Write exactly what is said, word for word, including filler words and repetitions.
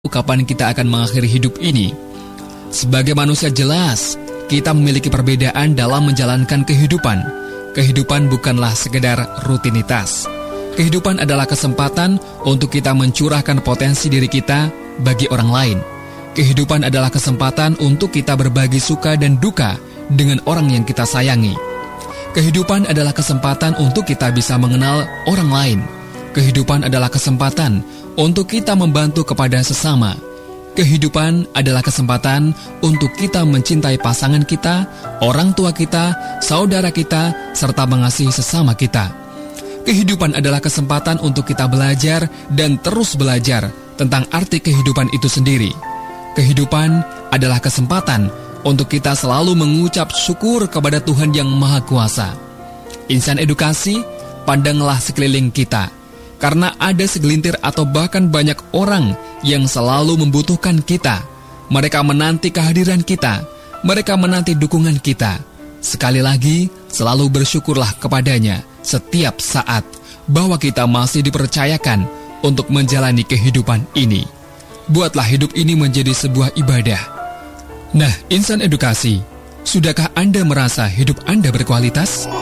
kapan kita akan mengakhiri hidup ini. Sebagai manusia jelas, kita memiliki perbedaan dalam menjalankan kehidupan. Kehidupan bukanlah sekedar rutinitas. Kehidupan adalah kesempatan untuk kita mencurahkan potensi diri kita bagi orang lain. Kehidupan adalah kesempatan untuk kita berbagi suka dan duka dengan orang yang kita sayangi. Kehidupan adalah kesempatan untuk kita bisa mengenal orang lain. Kehidupan adalah kesempatan untuk kita membantu kepada sesama. Kehidupan adalah kesempatan untuk kita mencintai pasangan kita, orang tua kita, saudara kita, serta mengasihi sesama kita. Kehidupan adalah kesempatan untuk kita belajar dan terus belajar tentang arti kehidupan itu sendiri. Kehidupan adalah kesempatan untuk kita selalu mengucap syukur kepada Tuhan Yang Maha Kuasa. Insan edukasi, pandanglah sekeliling kita. Karena ada segelintir atau bahkan banyak orang yang selalu membutuhkan kita. Mereka menanti kehadiran kita. Mereka menanti dukungan kita. Sekali lagi, selalu bersyukurlah kepadanya setiap saat bahwa kita masih dipercayakan untuk menjalani kehidupan ini. Buatlah hidup ini menjadi sebuah ibadah. Nah, insan edukasi, sudahkah Anda merasa hidup Anda berkualitas?